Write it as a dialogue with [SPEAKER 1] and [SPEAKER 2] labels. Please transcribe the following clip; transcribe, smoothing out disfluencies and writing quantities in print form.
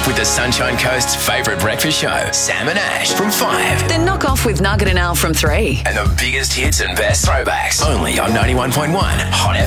[SPEAKER 1] Up with the Sunshine Coast's favourite breakfast show, Sam and Ash from 5.
[SPEAKER 2] Then knock off with Nugget and Al from 3.
[SPEAKER 1] And the biggest hits and best throwbacks, only on 91.1 Hot